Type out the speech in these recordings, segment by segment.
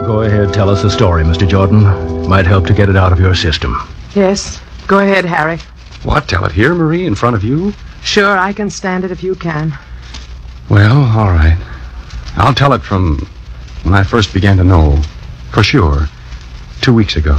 Go ahead, tell us the story, Mr. Jordan. Might help to get it out of your system. Yes, go ahead, Harry. What, tell it here, Marie, in front of you? Sure, I can stand it if you can. Well, all right. I'll tell it from when I first began to know, for sure, 2 weeks ago.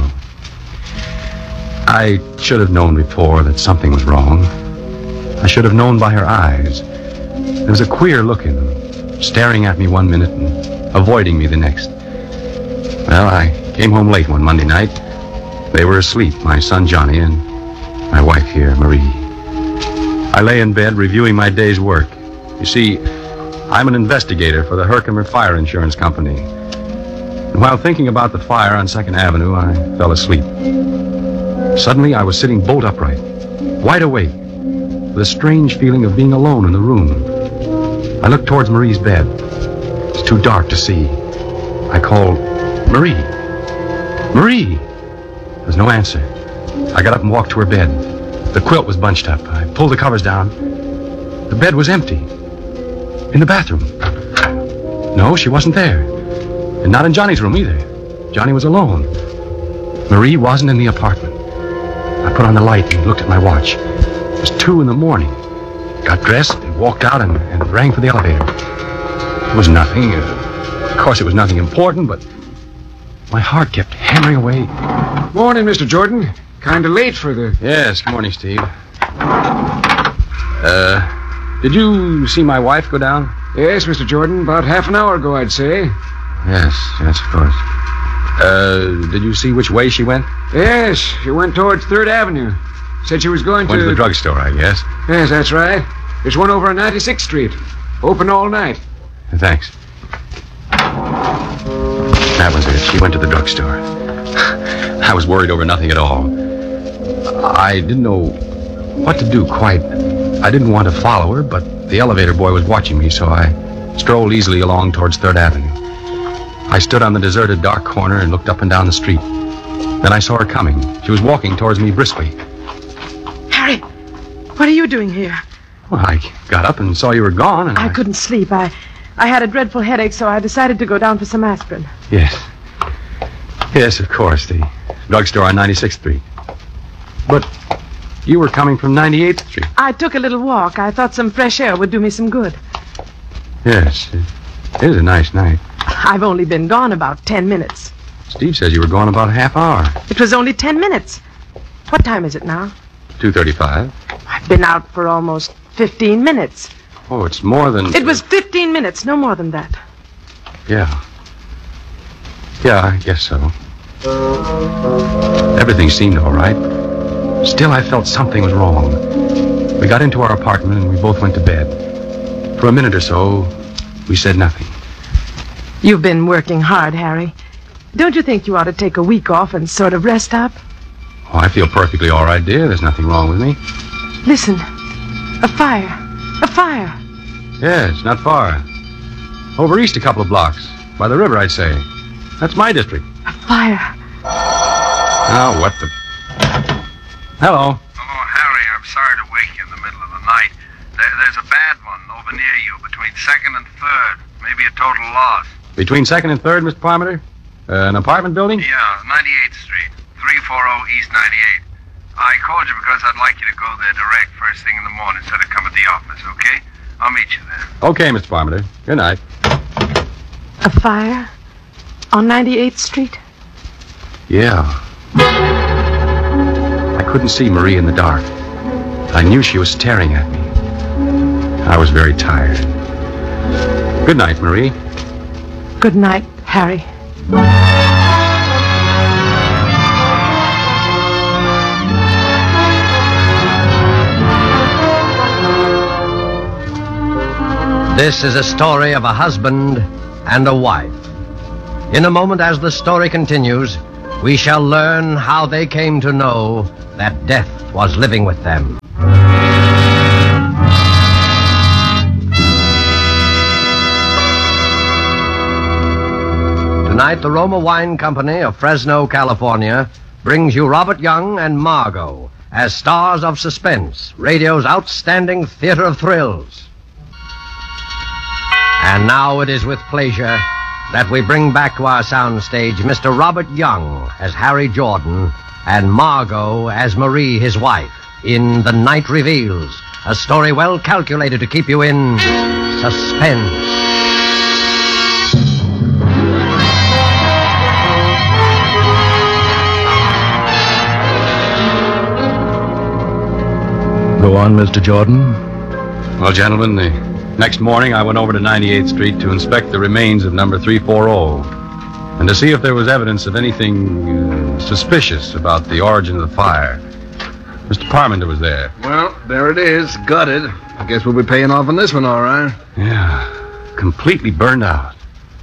I should have known before that something was wrong. I should have known by her eyes. There was a queer look in them, staring at me one minute and avoiding me the next. Well, I came home late one Monday night. They were asleep, my son Johnny and my wife here, Marie. I lay in bed reviewing my day's work. You see, I'm an investigator for the Herkimer Fire Insurance Company. And while thinking about the fire on 2nd Avenue, I fell asleep. Suddenly, I was sitting bolt upright, wide awake, with a strange feeling of being alone in the room. I looked towards Marie's bed. It was too dark to see. I called, Marie! Marie! There was no answer. I got up and walked to her bed. The quilt was bunched up. I pulled the covers down. The bed was empty. In the bathroom. No, she wasn't there. And not in Johnny's room either. Johnny was alone. Marie wasn't in the apartment. I put on the light and looked at my watch. It was 2 a.m. Got dressed and walked out and rang for the elevator. It was nothing. Of course, it was nothing important, but my heart kept hammering away. Morning, Mr. Jordan. Kind of late for the... Yes, good morning, Steve. Did you see my wife go down? Yes, Mr. Jordan. About half an hour ago, I'd say. Yes, of course. Did you see which way she went? Yes, she went towards 3rd Avenue. Said she was going Went to the drugstore, I guess. Yes, that's right. There's one over on 96th Street. Open all night. Thanks. That was it. She went to the drugstore. I was worried over nothing at all. I didn't know what to do quite. I didn't want to follow her, but the elevator boy was watching me, so I strolled easily along towards 3rd Avenue. I stood on the deserted dark corner and looked up and down the street. Then I saw her coming. She was walking towards me briskly. Harry, what are you doing here? Well, I got up and saw you were gone, and I couldn't sleep. I had a dreadful headache, so I decided to go down for some aspirin. Yes. Yes, of course, the drugstore on 96th Street. But you were coming from 98th Street. I took a little walk. I thought some fresh air would do me some good. Yes, it is a nice night. I've only been gone about 10 minutes. Steve says you were gone about a half hour. It was only 10 minutes. What time is it now? 2:35. I've been out for almost 15 minutes. Oh, it's more than... It was 15 minutes, no more than that. Yeah. Yeah, I guess so. Everything seemed all right. Still, I felt something was wrong. We got into our apartment and we both went to bed. For a minute or so, we said nothing. You've been working hard, Harry. Don't you think you ought to take a week off and sort of rest up? Oh, I feel perfectly all right, dear. There's nothing wrong with me. Listen. A fire. A fire. Yes, not far. Over east a couple of blocks. By the river, I'd say. That's my district. A fire. Oh, what the... Hello. Oh, Harry, I'm sorry to wake you in the middle of the night. There's a bad one over near you, between 2nd and 3rd. Maybe a total loss. Between 2nd and 3rd, Mr. Parmenter? An apartment building? Yeah, 98th Street, 340 East 98. I called you because I'd like you to go there direct first thing in the morning instead of come at the office, okay? I'll meet you there. Okay, Mr. Parmenter. Good night. A fire? On 98th Street? Yeah. I couldn't see Marie in the dark. I knew she was staring at me. I was very tired. Good night, Marie. Good night, Harry. This is a story of a husband and a wife. In a moment, as the story continues, we shall learn how they came to know that death was living with them. Tonight, the Roma Wine Company of Fresno, California, brings you Robert Young and Margot as stars of suspense, radio's outstanding theater of thrills. And now it is with pleasure that we bring back to our soundstage Mr. Robert Young as Harry Jordan and Margot as Marie, his wife, in The Night Reveals, a story well calculated to keep you in suspense. Go on, Mr. Jordan. Well, gentlemen, the next morning I went over to 98th Street to inspect the remains of number 340 and to see if there was evidence of anything suspicious about the origin of the fire. Mr. Parmenter was there. Well, there it is, gutted. I guess we'll be paying off on this one, all right. Yeah, completely burned out.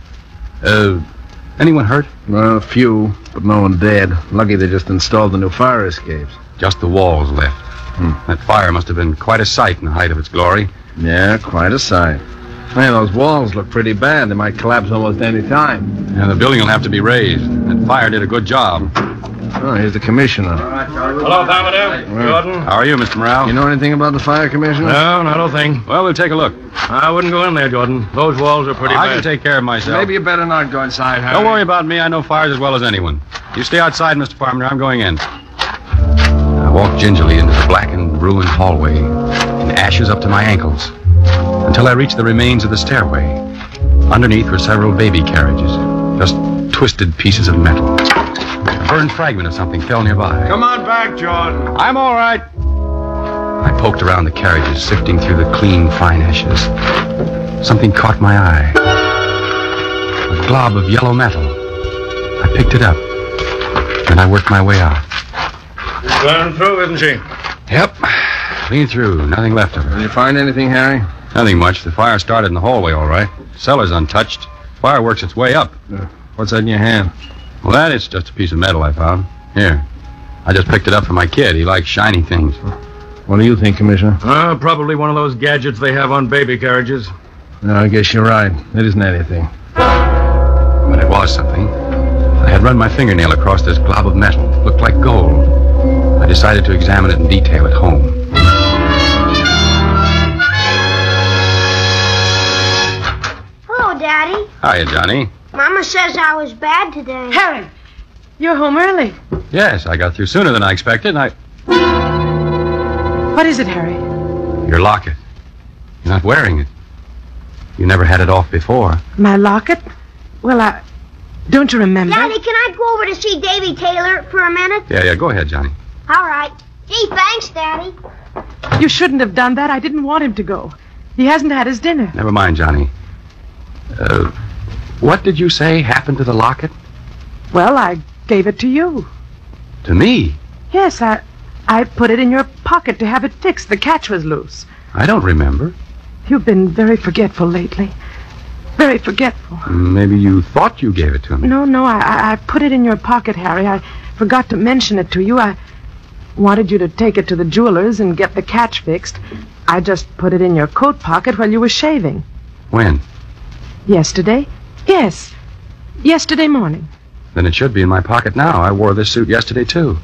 Anyone hurt? Well, a few, but no one dead. Lucky they just installed the new fire escapes. Just the walls left. That fire must have been quite a sight in the height of its glory. Yeah, quite a sight. Man, those walls look pretty bad. They might collapse almost any time. Yeah, the building will have to be raised. That fire did a good job. Oh, here's the commissioner. Hello, Parmenter. Jordan. How are you, Mr. Morale? You know anything about the fire commissioner? No, not a thing. Well, we'll take a look. I wouldn't go in there, Jordan. Those walls are pretty I bad. can take care of myself. Maybe you better not go inside, Harry. Don't worry about me. I know fires as well as anyone. You stay outside, Mr. Parmenter. I'm going in. I walked gingerly into the blackened, ruined hallway, in ashes up to my ankles, until I reached the remains of the stairway. Underneath were several baby carriages, just twisted pieces of metal. A burned fragment of something fell nearby. Come on back, Jordan. I'm all right. I poked around the carriages, sifting through the clean, fine ashes. Something caught my eye. A glob of yellow metal. I picked it up, and I worked my way out. Gone through, isn't she? Yep. Clean through. Nothing left of Did her. you find anything, Harry? Nothing much. The fire started in the hallway, all right. Cellar's untouched. Fire works its way up. What's that in your hand? Well, that is just a piece of metal I found. Here. I just picked it up for my kid. He likes shiny things. What do you think, Commissioner? Probably one of those gadgets they have on baby carriages. No, I guess you're right. It isn't anything. But it was something. I had run my fingernail across this glob of metal. It looked like gold. I decided to examine it in detail at home. Hello, Daddy. Hiya, Johnny. Mama says I was bad today. Harry, you're home early. Yes, I got through sooner than I expected, and What is it, Harry? Your locket. You're not wearing it. You never had it off before. My locket? Well, don't you remember? Daddy, can I go over to see Davy Taylor for a minute? Yeah, go ahead, Johnny. All right. Gee, thanks, Daddy. You shouldn't have done that. I didn't want him to go. He hasn't had his dinner. Never mind, Johnny. What did you say happened to the locket? Well, I gave it to you. To me? Yes, I put it in your pocket to have it fixed. The catch was loose. I don't remember. You've been very forgetful lately. Very forgetful. Maybe you thought you gave it to me. No, I put it in your pocket, Harry. I forgot to mention it to you. I wanted you to take it to the jeweler's and get the catch fixed. I just put it in your coat pocket while you were shaving. When? Yesterday? Yes. Yesterday morning. Then it should be in my pocket now. I wore this suit yesterday, too.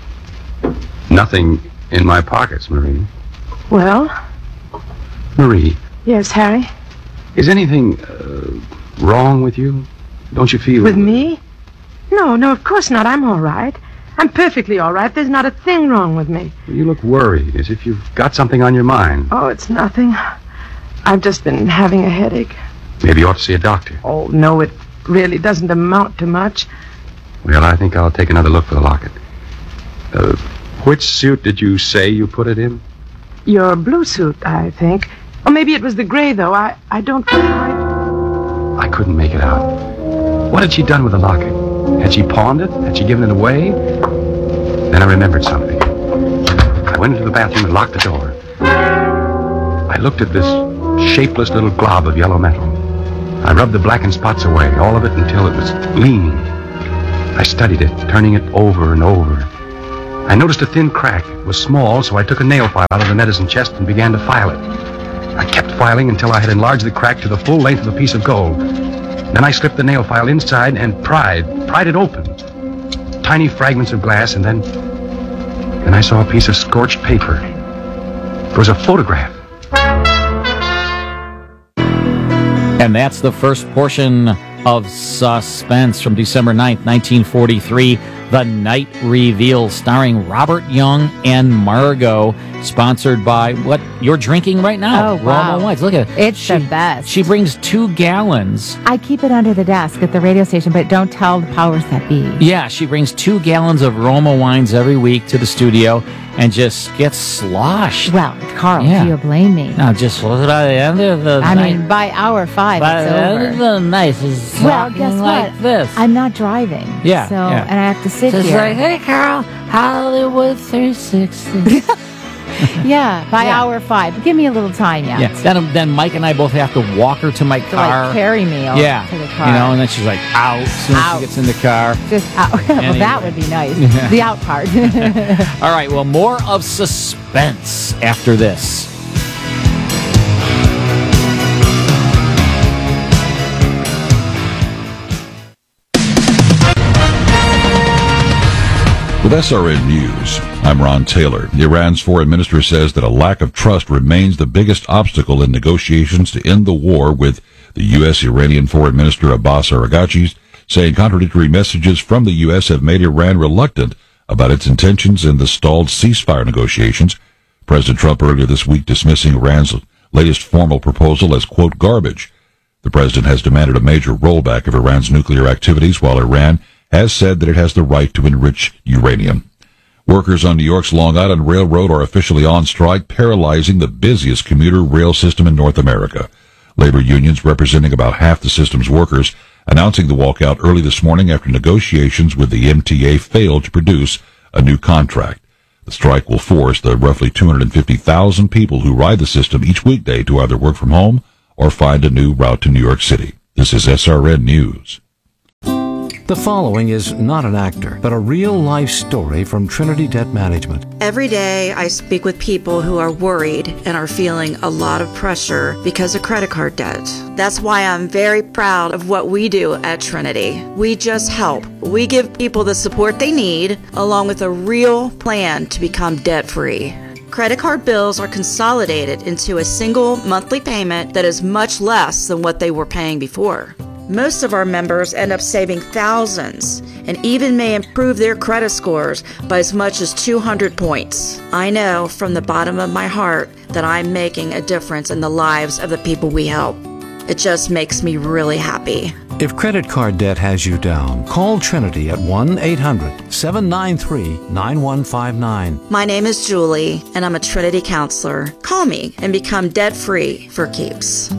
Nothing in my pockets, Marie. Well? Marie. Yes, Harry? Is anything wrong with you? Don't you feel... With me? No, of course not. I'm all right. I'm perfectly all right. There's not a thing wrong with me. You look worried, as if you've got something on your mind. Oh, it's nothing. I've just been having a headache. Maybe you ought to see a doctor. Oh, no, it really doesn't amount to much. Well, I think I'll take another look for the locket. Which suit did you say you put it in? Your blue suit, I think. Or maybe it was the gray, though. I don't quite... I couldn't make it out. What had she done with the locket? Had she pawned it? Had she given it away? Then I remembered something. I went into the bathroom and locked the door. I looked at this shapeless little glob of yellow metal. I rubbed the blackened spots away, all of it until it was gleaming. I studied it, turning it over and over. I noticed a thin crack. It was small, so I took a nail file out of the medicine chest and began to file it. I kept filing until I had enlarged the crack to the full length of a piece of gold. Then I slipped the nail file inside and pried it open. Tiny fragments of glass, and then I saw a piece of scorched paper. It was a photograph. And that's the first portion of Suspense from December 9th, 1943. The Night Reveal, starring Robert Young and Margot, sponsored by what you're drinking right now. Oh, wow. Roma Wines. Look at it. It's the best. She brings 2 gallons. I keep it under the desk at the radio station, but don't tell the powers that be. Yeah, she brings 2 gallons of Roma Wines every week to the studio and just gets sloshed. Well, Carl, Yeah. do you blame me? Now, just by the end of the I night. mean, by hour 5, by it's the end of over. the night, it's Well, talking guess like what? this. I'm not driving. Yeah, So, yeah. and I have to sit Just here. like, hey, Carl, Hollywood 360. Yeah, by Yeah. hour 5. Give me a little time yet. Yeah. Then Mike and I both have to walk her to my To car. like carry me over Yeah. to the car. You know, and then she's like, out. As soon as Out. she gets in the car. Just out. Well, Anyway. that would be nice. Yeah. The out part. All right, well, more of Suspense after this. With SRN News, I'm Ron Taylor. Iran's foreign minister says that a lack of trust remains the biggest obstacle in negotiations to end the war, with the U.S. Iranian Foreign Minister Abbas Araghchi saying contradictory messages from the U.S. have made Iran reluctant about its intentions in the stalled ceasefire negotiations. President Trump earlier this week dismissing Iran's latest formal proposal as, quote, garbage. The president has demanded a major rollback of Iran's nuclear activities, while Iran has said that it has the right to enrich uranium. Workers on New York's Long Island Railroad are officially on strike, paralyzing the busiest commuter rail system in North America. Labor unions representing about half the system's workers announcing the walkout early this morning after negotiations with the MTA failed to produce a new contract. The strike will force the roughly 250,000 people who ride the system each weekday to either work from home or find a new route to New York City. This is SRN News. The following is not an actor, but a real-life story from Trinity Debt Management. Every day I speak with people who are worried and are feeling a lot of pressure because of credit card debt. That's why I'm very proud of what we do at Trinity. We just help. We give people the support they need, along with a real plan to become debt-free. Credit card bills are consolidated into a single monthly payment that is much less than what they were paying before. Most of our members end up saving thousands and even may improve their credit scores by as much as 200 points. I know from the bottom of my heart that I'm making a difference in the lives of the people we help. It just makes me really happy. If credit card debt has you down, call Trinity at 1-800-793-9159. My name is Julie, and I'm a Trinity counselor. Call me and become debt-free for keeps.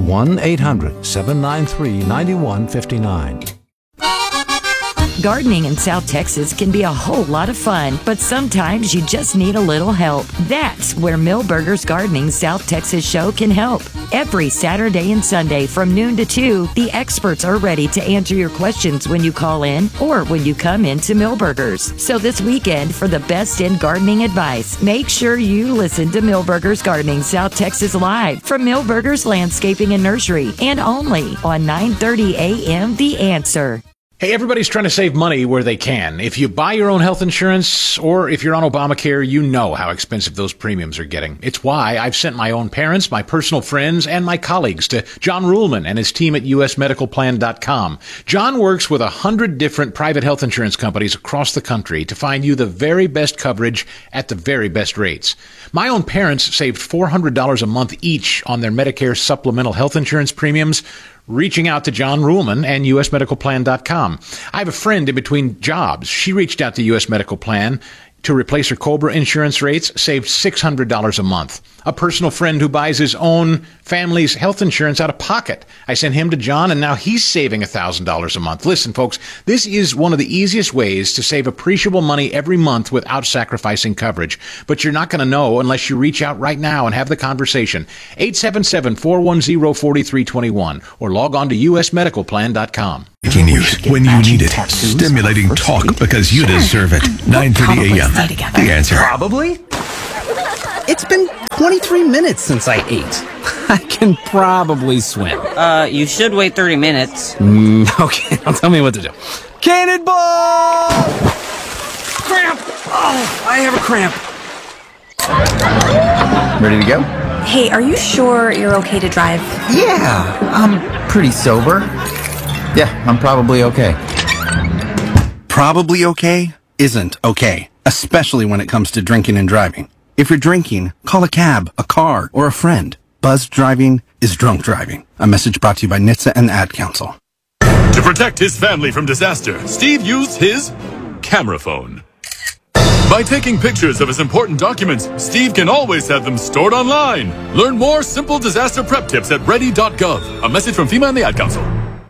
1-800-793-9159. Gardening in South Texas can be a whole lot of fun, but sometimes you just need a little help. That's where Millburgers Gardening South Texas Show can help. Every Saturday and Sunday from noon to 2, the experts are ready to answer your questions when you call in or when you come into Millburgers. So this weekend, for the best in gardening advice, make sure you listen to Millburgers Gardening South Texas Live from Millburgers Landscaping and Nursery, and only on 9:30 a.m. The Answer. Hey, everybody's trying to save money where they can. If you buy your own health insurance or if you're on Obamacare, you know how expensive those premiums are getting. It's why I've sent my own parents, my personal friends, and my colleagues to John Ruhlman and his team at usmedicalplan.com. John works with 100 different private health insurance companies across the country to find you the very best coverage at the very best rates. My own parents saved $400 a month each on their Medicare supplemental health insurance premiums, reaching out to John Ruhlman and usmedicalplan.com. I have a friend in between jobs. She reached out to US Medical Plan to replace her COBRA insurance rates, saved $600 a month. A personal friend who buys his own family's health insurance out of pocket. I sent him to John, and now he's saving $1,000 a month. Listen, folks, this is one of the easiest ways to save appreciable money every month without sacrificing coverage. But you're not going to know unless you reach out right now and have the conversation. 877-410-4321 or log on to usmedicalplan.com. Breaking news when you need it. Stimulating talk because you deserve it. 9:30 a.m. The Answer. Probably. It's been 23 minutes since I ate. I can probably swim. You should wait 30 minutes. Okay, now tell me what to do. Cannonball! Cramp! Oh, I have a cramp. Ready to go? Hey, are you sure you're okay to drive? Yeah, I'm pretty sober. Yeah, I'm probably okay. Probably okay isn't okay, especially when it comes to drinking and driving. If you're drinking, call a cab, a car, or a friend. Buzzed driving is drunk driving. A message brought to you by NHTSA and the Ad Council. To protect his family from disaster, Steve used his camera phone. By taking pictures of his important documents, Steve can always have them stored online. Learn more simple disaster prep tips at ready.gov. A message from FEMA and the Ad Council.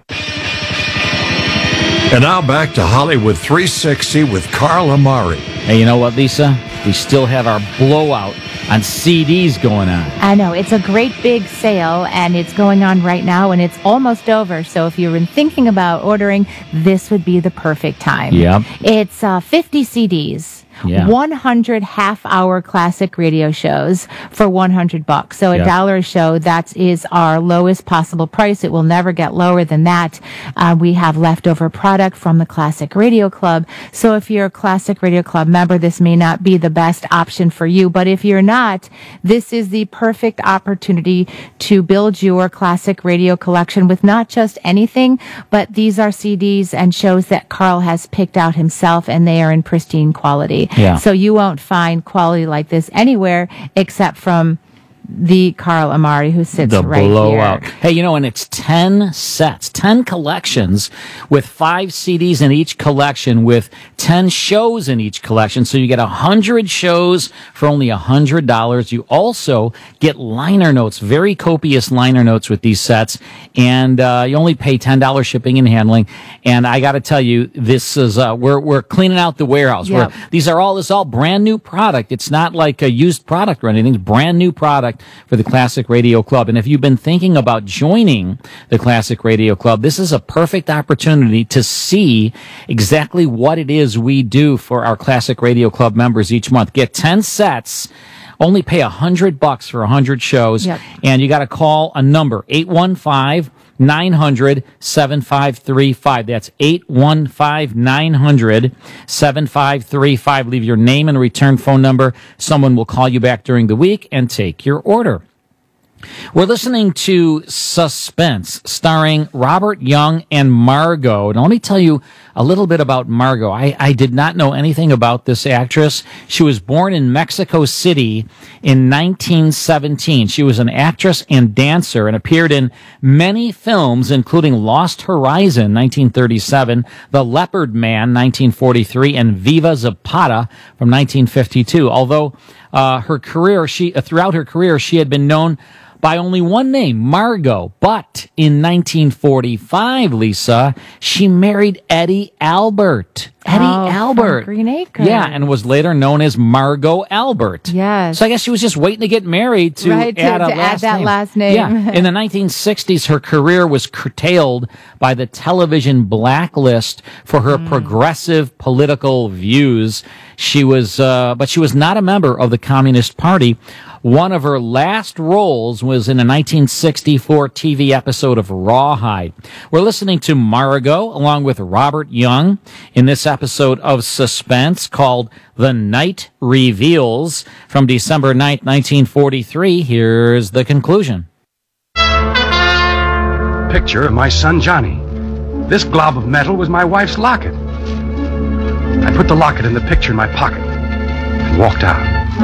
And now back to Hollywood 360 with Carl Amari. Hey, you know what, Lisa? We still have our blowout on CDs going on. I know. It's a great big sale, and it's going on right now, and it's almost over. So if you've been thinking about ordering, this would be the perfect time. Yep. It's 50 CDs. Yeah. 100 half-hour classic radio shows for $100. So Yep. $1 a show, that is our lowest possible price. It will never get lower than that. We have leftover product from the Classic Radio Club. So if you're a Classic Radio Club member, this may not be the best option for you. But if you're not, this is the perfect opportunity to build your classic radio collection with not just anything, but these are CDs and shows that Carl has picked out himself, and they are in pristine quality. Yeah. So you won't find quality like this anywhere except from the Carl Amari who sits The right blowout. here. Hey, you know, and it's 10 sets, 10 collections with 5 CDs in each collection with 10 shows in each collection. So you get 100 shows for only $100. You also get liner notes, very copious liner notes with these sets. And you only pay $10 shipping and handling. And I got to tell you, this is, we're cleaning out the warehouse. Yep. This is all brand new product. It's not like a used product or anything. It's brand new product for the Classic Radio Club. And if you've been thinking about joining the Classic Radio Club, this is a perfect opportunity to see exactly what it is we do for our Classic Radio Club members each month. Get 10 sets, only pay $100 for 100 shows, Yep. and you got to call a number, 815-900-7535. That's 815-900-7535. Leave your name and return phone number. Someone will call you back during the week and take your order. We're listening to Suspense, starring Robert Young and Margot. And let me tell you a little bit about Margot. I did not know anything about this actress. She was born in Mexico City in 1917. She was an actress and dancer and appeared in many films, including Lost Horizon, 1937, The Leopard Man, 1943, and Viva Zapata from 1952. Although throughout her career, she had been known by only one name, Margot. But in 1945, Lisa, she married Eddie Albert. Albert. From Green Acres. Yeah, and was later known as Margot Albert. Yes. So I guess she was just waiting to get married to add that last name. Yeah. In the 1960s, her career was curtailed by the television blacklist for her progressive political views. But she was not a member of the Communist Party. One of her last roles was in a 1964 TV episode of Rawhide. We're listening to Margot along with Robert Young in this episode of Suspense called The Night Reveals from December 9th, 1943. Here's the conclusion. Picture of my son Johnny. This glob of metal was my wife's locket. I put the locket and the picture in my pocket and walked out.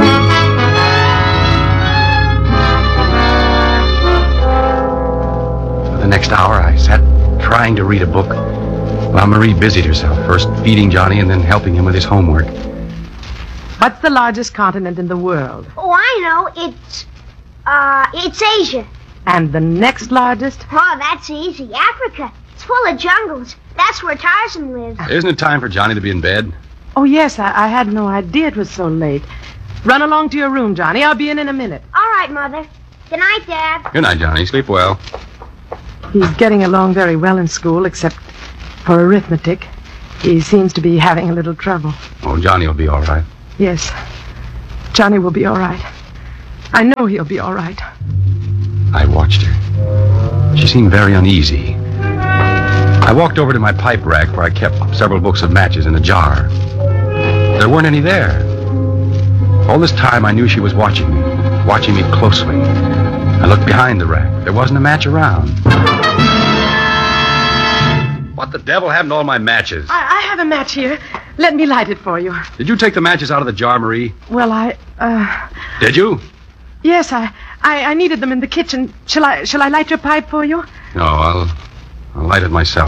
For the next hour, I sat trying to read a book while Marie busied herself, first feeding Johnny and then helping him with his homework. What's the largest continent in the world? Oh, I know. It's Asia. And the next largest? Oh, that's easy. Africa. It's full of jungles. That's where Tarzan lives. Isn't it time for Johnny to be in bed? Oh, yes, I had no idea it was so late. Run along to your room, Johnny. I'll be in a minute. All right, Mother. Good night, Dad. Good night, Johnny. Sleep well. He's getting along very well in school, except for arithmetic. He seems to be having a little trouble. Oh, Johnny will be all right. Yes, Johnny will be all right. I know he'll be all right. I watched her. She seemed very uneasy. I walked over to my pipe rack where I kept several books of matches in a jar. There weren't any there. All this time I knew she was watching me closely. I looked behind the rack. There wasn't a match around. What the devil happened to all my matches? I have a match here. Let me light it for you. Did you take the matches out of the jar, Marie? Well, Did you? Yes, I needed them in the kitchen. Shall I light your pipe for you? No, I'll light it myself.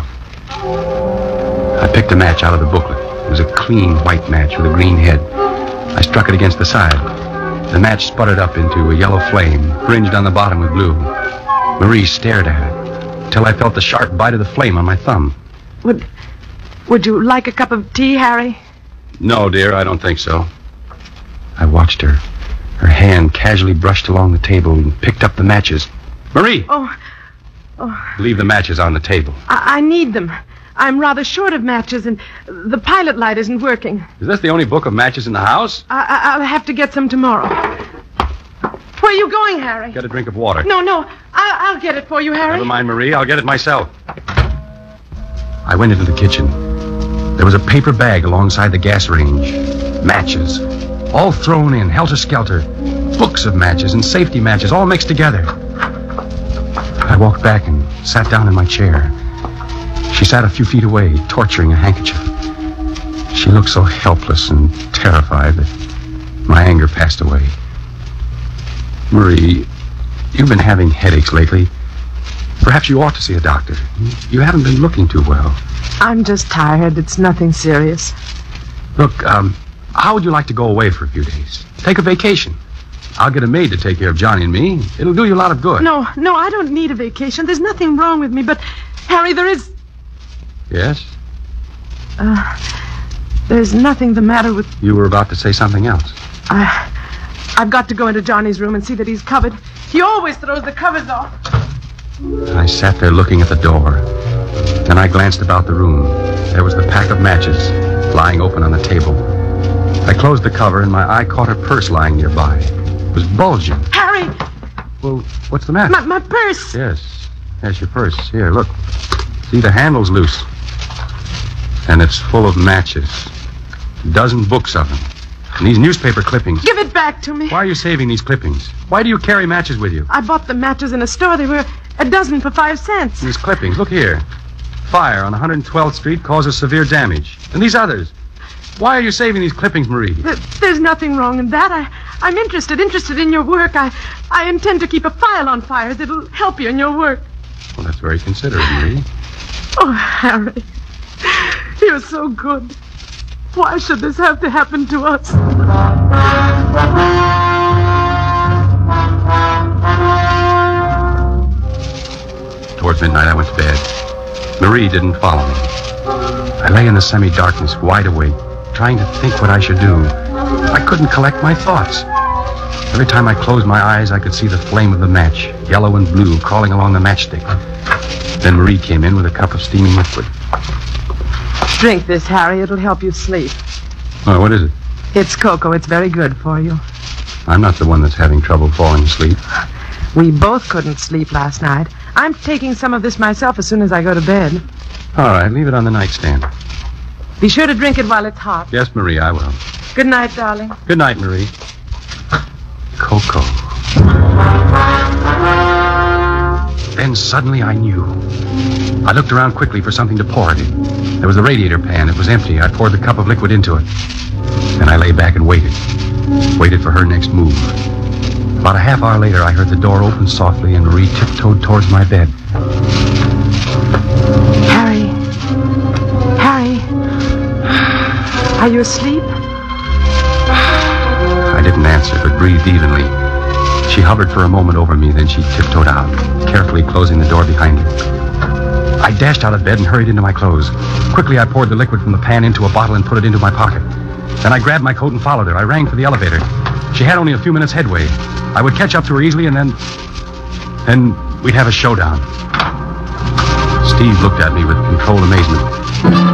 I picked a match out of the booklet. It was a clean white match with a green head. I struck it against the side. The match sputtered up into a yellow flame, fringed on the bottom with blue. Marie stared at it, till I felt the sharp bite of the flame on my thumb. Would you like a cup of tea, Harry? No, dear, I don't think so. I watched her. Her hand casually brushed along the table and picked up the matches. Marie! Oh. Leave the matches on the table. I need them. I'm rather short of matches, and the pilot light isn't working. Is this the only book of matches in the house? I'll have to get some tomorrow. Where are you going, Harry? Get a drink of water. No. I'll get it for you, Harry. Never mind, Marie. I'll get it myself. I went into the kitchen. There was a paper bag alongside the gas range. Matches. All thrown in, helter-skelter. Books of matches and safety matches, all mixed together. I walked back and sat down in my chair. She sat a few feet away, torturing a handkerchief. She looked so helpless and terrified that my anger passed away. Marie, you've been having headaches lately. Perhaps you ought to see a doctor. You haven't been looking too well. I'm just tired. It's nothing serious. Look, how would you like to go away for a few days? Take a vacation. I'll get a maid to take care of Johnny and me. It'll do you a lot of good. No, I don't need a vacation. There's nothing wrong with me, but, Harry, there is... Yes? There's nothing the matter with... You were about to say something else. I've got to go into Johnny's room and see that he's covered. He always throws the covers off. I sat there looking at the door. Then I glanced about the room. There was the pack of matches lying open on the table. I closed the cover and my eye caught her purse lying nearby. It was bulging. Harry! Well, what's the matter? My purse! Yes, your purse. Here, look. See, the handle's loose. And it's full of matches. A dozen books of them. And these newspaper clippings. Give it back to me. Why are you saving these clippings? Why do you carry matches with you? I bought the matches in a store. They were a dozen for 5 cents. These clippings, look here. Fire on 112th Street causes severe damage. And these others. Why are you saving these clippings, Marie? There's nothing wrong in that. I'm interested in your work. I intend to keep a file on fires. It'll help you in your work. Well, that's very considerate, Marie. Oh, Harry. You're so good. Why should this have to happen to us? Towards midnight, I went to bed. Marie didn't follow me. I lay in the semi-darkness, wide awake, trying to think what I should do. I couldn't collect my thoughts. Every time I closed my eyes, I could see the flame of the match, yellow and blue, crawling along the matchstick. Then Marie came in with a cup of steaming liquid. Drink this, Harry. It'll help you sleep. Oh, what is it? It's cocoa. It's very good for you. I'm not the one that's having trouble falling asleep. We both couldn't sleep last night. I'm taking some of this myself as soon as I go to bed. All right, leave it on the nightstand. Be sure to drink it while it's hot. Yes, Marie, I will. Good night, darling. Good night, Marie. Cocoa. Then suddenly I knew. I looked around quickly for something to pour it in. There was the radiator pan. It was empty. I poured the cup of liquid into it. Then I lay back and waited. Waited for her next move. About a half hour later, I heard the door open softly and Marie tiptoed towards my bed. Harry. Are you asleep? I didn't answer, but breathed evenly. She hovered for a moment over me, then she tiptoed out, carefully closing the door behind her. I dashed out of bed and hurried into my clothes. Quickly, I poured the liquid from the pan into a bottle and put it into my pocket. Then I grabbed my coat and followed her. I rang for the elevator. She had only a few minutes headway. I would catch up to her easily, and then we'd have a showdown. Steve looked at me with controlled amazement.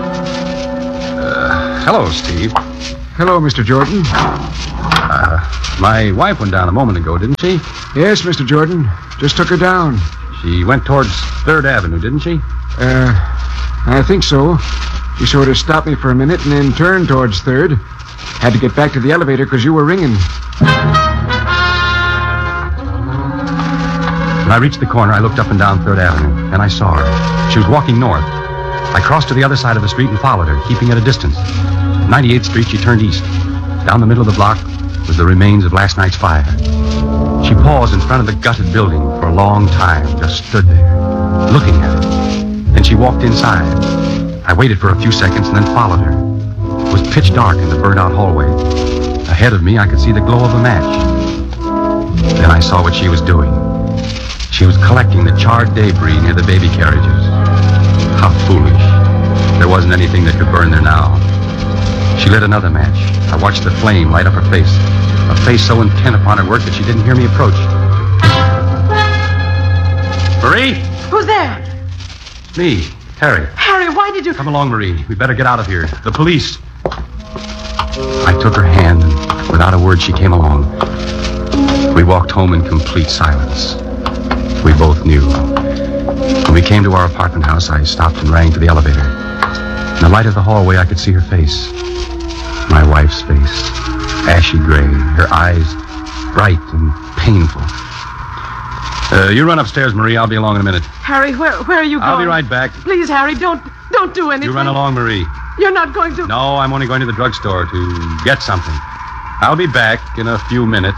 Hello, Steve. Hello, Mr. Jordan. My wife went down a moment ago, didn't she? Yes, Mr. Jordan. Just took her down. She went towards 3rd Avenue, didn't she? I think so. She sort of stopped me for a minute and then turned towards 3rd. Had to get back to the elevator because you were ringing. When I reached the corner, I looked up and down 3rd Avenue, and I saw her. She was walking north. I crossed to the other side of the street and followed her, keeping at a distance. 98th Street, she turned east. Down the middle of the block was the remains of last night's fire. She paused in front of the gutted building for a long time, just stood there, looking at it. Then she walked inside. I waited for a few seconds and then followed her. It was pitch dark in the burned-out hallway. Ahead of me, I could see the glow of a match. Then I saw what she was doing. She was collecting the charred debris near the baby carriages. How foolish. There wasn't anything that could burn there now. She lit another match. I watched the flame light up her face. A face so intent upon her work that she didn't hear me approach. Marie? Who's there? Me, Harry. Harry, why did you... Come along, Marie. We better get out of here. The police. I took her hand, and without a word, she came along. We walked home in complete silence. We both knew. When we came to our apartment house, I stopped and rang for the elevator. In the light of the hallway, I could see her face. My wife's face. Ashy gray, her eyes bright and painful. You run upstairs, Marie. I'll be along in a minute. Harry, where are you going? I'll be right back. Please, Harry, don't do anything. You run along, Marie. You're not going to... No, I'm only going to the drugstore to get something. I'll be back in a few minutes.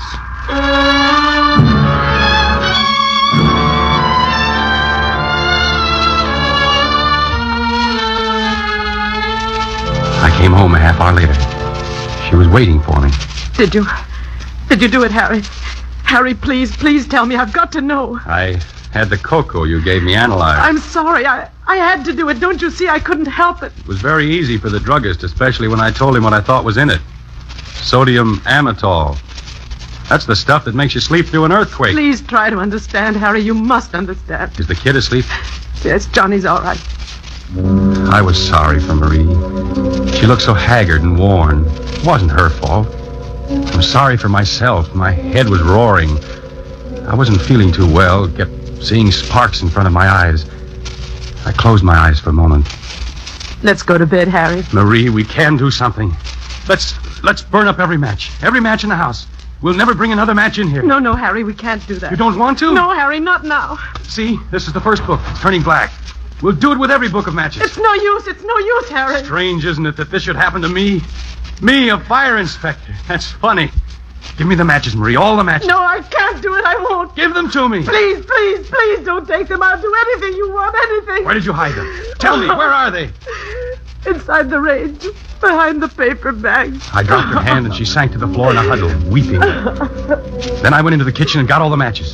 I came home a half hour later. She was waiting for me. Did you do it, Harry? Harry, please tell me. I've got to know. I had the cocoa you gave me analyzed. I'm sorry. I had to do it. Don't you see? I couldn't help it. It was very easy for the druggist, especially when I told him what I thought was in it. Sodium amytal. That's the stuff that makes you sleep through an earthquake. Please try to understand, Harry. You must understand. Is the kid asleep? Yes, Johnny's all right. I was sorry for Marie. She looked so haggard and worn. It wasn't her fault. I was sorry for myself. My head was roaring. I wasn't feeling too well, kept seeing sparks in front of my eyes. I closed my eyes for a moment. Let's go to bed, Harry. Marie, we can do something. Let's burn up every match. Every match in the house. We'll never bring another match in here. No, Harry, we can't do that. You don't want to? No, Harry, not now. See, this is the first book. It's turning black. We'll do it with every book of matches. It's no use, Harry. Strange, isn't it, that this should happen to me? Me, a fire inspector. That's funny. Give me the matches, Marie, all the matches. No, I can't do it. I won't. Give them to me. Please, don't take them. I'll do anything you want, anything. Where did you hide them? Tell me, where are they? Inside the range, behind the paper bag. I dropped her hand and she sank to the floor in a huddle, weeping. Then I went into the kitchen and got all the matches.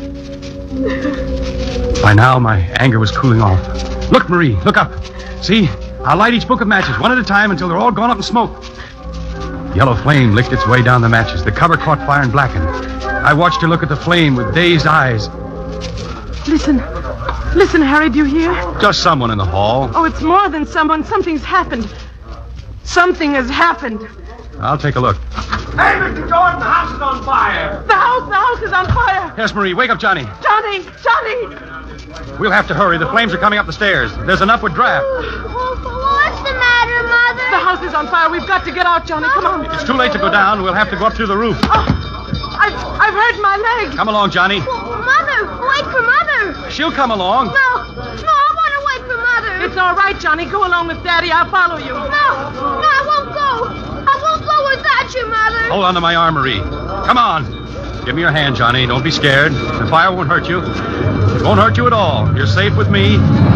By now, my anger was cooling off. Look, Marie, look up. See, I'll light each book of matches one at a time until they're all gone up in smoke. Yellow flame licked its way down the matches. The cover caught fire and blackened. I watched her look at the flame with dazed eyes. Listen, Harry, do you hear? Just someone in the hall. Oh, it's more than someone. Something's happened. Something has happened. I'll take a look. Hey, Mr. Jordan, the house is on fire. The house is on fire. Yes, Marie, wake up Johnny. Johnny! We'll have to hurry. The flames are coming up the stairs. There's an upward draft. What's the matter, Mother? The house is on fire. We've got to get out, Johnny. Come on. It's too late to go down. We'll have to go up through the roof. I've hurt my leg. Come along, Johnny. Mother, wait for Mother. She'll come along. No, I want to wait for Mother. It's all right, Johnny. Go along with Daddy. I'll follow you. No, I won't go. I won't go without you, Mother. Hold on to my arm, Marie. Come on. Give me your hand, Johnny. Don't be scared. The fire won't hurt you. It won't hurt you at all. You're safe with me.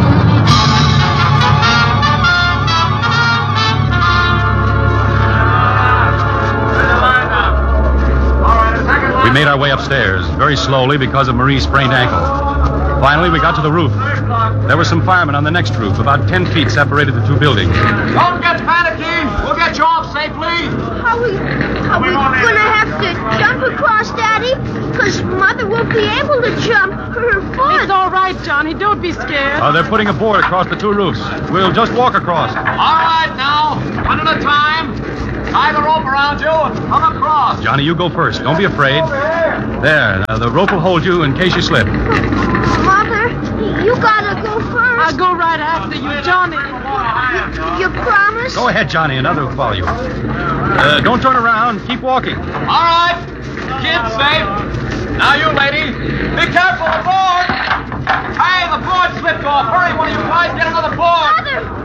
We made our way upstairs, very slowly because of Marie's sprained ankle. Finally, we got to the roof. There were some firemen on the next roof. About 10 feet separated the two buildings. Don't get panicky. We'll get you off safely. Are we going to have to jump across, Daddy? Because Mother won't be able to jump. Her foot. It's all right, Johnny. Don't be scared. They're putting a board across the two roofs. We'll just walk across. All right, now. One at a time. Tie the rope around you and come across. Johnny, you go first. Don't be afraid. There. Now, the rope will hold you in case you slip. Mother, you gotta go first. I'll go right after you, Johnny. You promise? Go ahead, Johnny. Another will follow you. Don't turn around. Keep walking. All right. Kid's safe. Now you, lady. Be careful, the board. Hey, the board slipped off. Hurry, one of you guys. Get another board. Mother,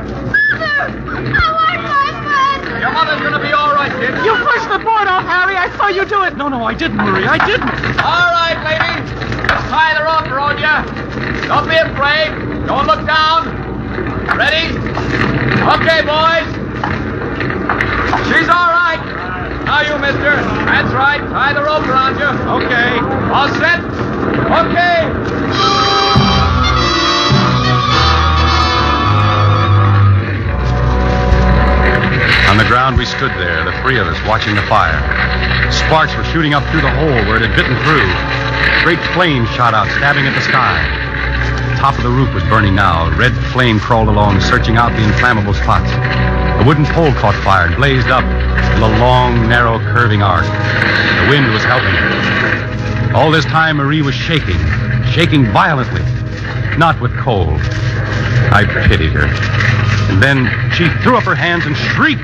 Oh, you do it. No, I didn't, Marie. I didn't. All right, lady. Let's tie the rope around you. Don't be afraid. Don't look down. Ready? Okay, boys. She's all right. Now you, mister. That's right. Tie the rope around you. Okay. All set? Okay. On the ground we stood there, the three of us, watching the fire. Sparks were shooting up through the hole where it had bitten through. Great flames shot out, stabbing at the sky. The top of the roof was burning now. Red flame crawled along, searching out the inflammable spots. The wooden pole caught fire and blazed up in a long, narrow, curving arc. The wind was helping her. All this time, Marie was shaking violently, not with cold. I pitied her. And then she threw up her hands and shrieked.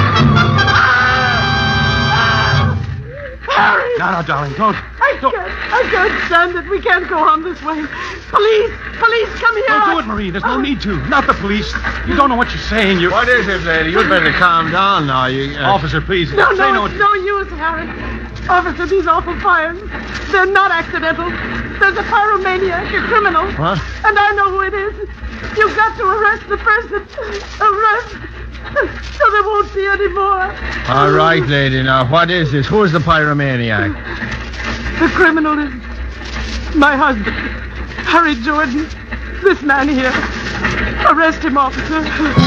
Harry! No, darling, don't. I can't stand it. We can't go on this way. Police, come here. Don't do it, Marie. There's no need to. Not the police. You don't know what you're saying. What is it, lady? You'd better calm down now. Officer, please. No, it's no use, Harry. Officer, these awful fires, they're not accidental. There's a pyromaniac, a criminal. What? And I know who it is. You've got to arrest the person. Arrest. So there won't be any more. All right, lady. Now, what is this? Who is the pyromaniac? The criminal is my husband, Harry Jordan. This man here. Arrest him, officer.